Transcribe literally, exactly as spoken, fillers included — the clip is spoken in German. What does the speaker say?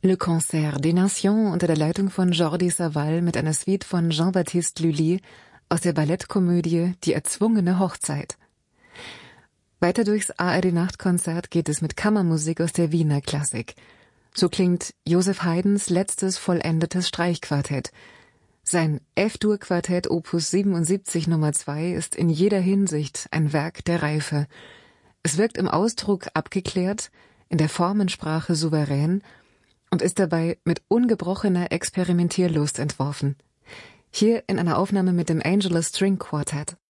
Le Concert des Nations unter der Leitung von Jordi Savall mit einer Suite von Jean-Baptiste Lully aus der Ballettkomödie Die erzwungene Hochzeit. Weiter durchs A R D-Nachtkonzert geht es mit Kammermusik aus der Wiener Klassik. So klingt Joseph Haydns letztes vollendetes Streichquartett. Sein F-Dur-Quartett Opus siebenundsiebzig Nummer zwei ist in jeder Hinsicht ein Werk der Reife. Es wirkt im Ausdruck abgeklärt, in der Formensprache souverän und ist dabei mit ungebrochener Experimentierlust entworfen. Hier in einer Aufnahme mit dem Angelus String Quartet.